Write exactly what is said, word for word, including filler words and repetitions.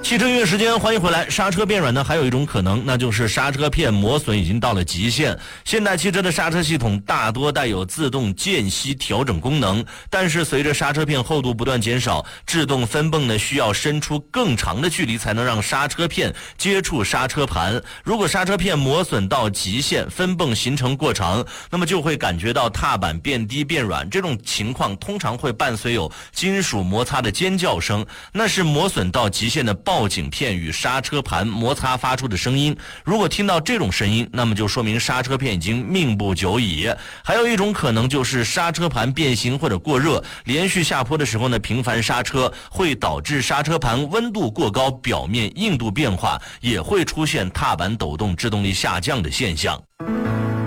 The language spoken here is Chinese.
汽车音乐时间，欢迎回来。刹车变软呢，还有一种可能，那就是刹车片磨损已经到了极限。现代汽车的刹车系统大多带有自动间隙调整功能，但是随着刹车片厚度不断减少，制动分泵呢需要伸出更长的距离才能让刹车片接触刹车盘。如果刹车片磨损到极限，分泵行程过长，那么就会感觉到踏板变低变软。这种情况通常会伴随有金属摩擦的尖叫声，那是磨损到极限的报警片与刹车盘摩擦发出的声音。如果听到这种声音，那么就说明刹车片已经命不久矣。还有一种可能就是刹车盘变形或者过热，连续下坡的时候呢，频繁刹车会导致刹车盘温度过高，表面硬度变化，也会出现踏板抖动、制动力下降的现象。